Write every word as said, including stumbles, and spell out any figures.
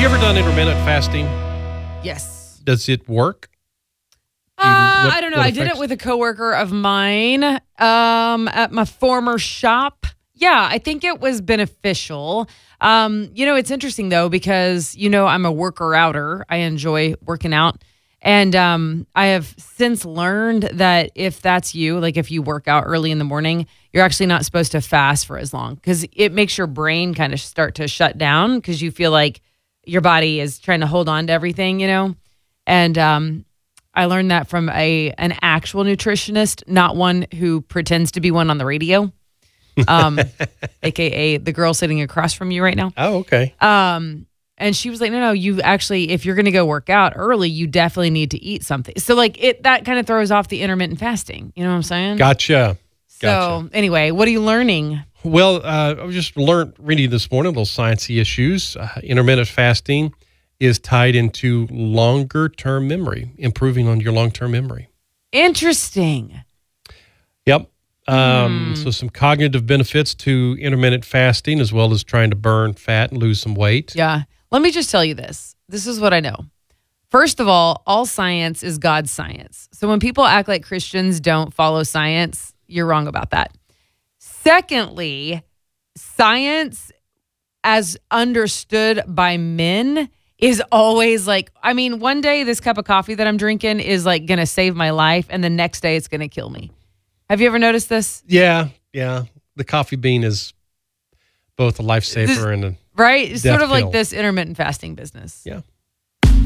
you ever done intermittent fasting? Yes. Does it work? Uh, what- I don't know. what I did affects- it with a coworker of mine um, at my former shop. Yeah, I think it was beneficial. Um, you know, it's interesting, though, because, you know, I'm a worker-outer. I enjoy working out. And um, I have since learned that if that's you, like if you work out early in the morning, you're actually not supposed to fast for as long because it makes your brain kind of start to shut down because you feel like your body is trying to hold on to everything, you know? And um, I learned that from a an actual nutritionist, not one who pretends to be one on the radio, um, A K A the girl sitting across from you right now. Oh, okay. Um, and she was like, no, no, you actually, if you're going to go work out early, you definitely need to eat something. So like it, that kind of throws off the intermittent fasting. You know what I'm saying? Gotcha. So Gotcha. anyway, what are you learning? Well, uh, I just learned reading this morning little sciencey issues. Uh, intermittent fasting is tied into longer term memory, improving on your long term memory. Interesting. Yep. Um, So some cognitive benefits to intermittent fasting, as well as trying to burn fat and lose some weight. Yeah. Let me just tell you this. This is what I know. First of all, all science is God's science. So when people act like Christians don't follow science, you're wrong about that. Secondly, science as understood by men is always like, I mean, one day this cup of coffee that I'm drinking is like going to save my life, and the next day it's going to kill me. Have you ever noticed this? Yeah, yeah. The coffee bean is both a lifesaver This- and a Right? It's Death sort of pill. like this intermittent fasting business. yeah.